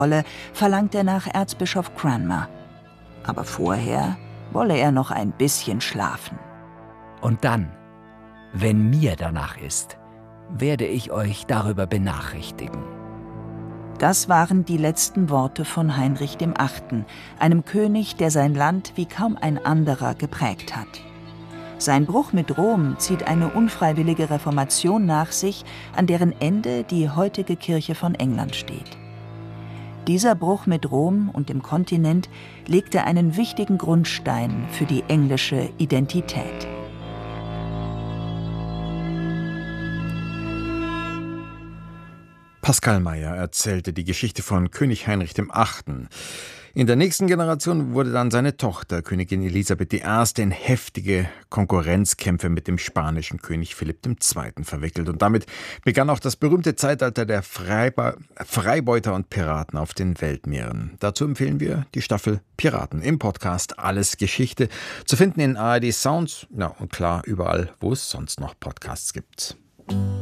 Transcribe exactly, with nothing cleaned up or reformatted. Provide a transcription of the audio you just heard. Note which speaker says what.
Speaker 1: Rolle verlangt er nach Erzbischof Cranmer. Aber vorher wolle er noch ein bisschen schlafen.
Speaker 2: Und dann, wenn mir danach ist, werde ich euch darüber benachrichtigen.
Speaker 1: Das waren die letzten Worte von Heinrich der Achte., einem König, der sein Land wie kaum ein anderer geprägt hat. Sein Bruch mit Rom zieht eine unfreiwillige Reformation nach sich, an deren Ende die heutige Kirche von England steht. Dieser Bruch mit Rom und dem Kontinent legte einen wichtigen Grundstein für die englische Identität.
Speaker 3: Pascal Mayr erzählte die Geschichte von König Heinrich der Achte. In der nächsten Generation wurde dann seine Tochter, Königin Elisabeth die Erste., in heftige Konkurrenzkämpfe mit dem spanischen König Philipp der Zweite. verwickelt. Und damit begann auch das berühmte Zeitalter der Freibe- Freibeuter und Piraten auf den Weltmeeren. Dazu empfehlen wir die Staffel Piraten im Podcast Alles Geschichte, zu finden in A R D Sounds, ja, und klar überall, wo es sonst noch Podcasts gibt.